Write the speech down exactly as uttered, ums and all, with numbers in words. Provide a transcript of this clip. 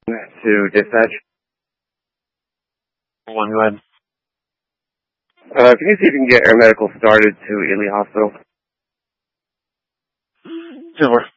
to dispatch. One, go ahead. Uh, can you see if you can get air medical started to Ely Hospital? Sure.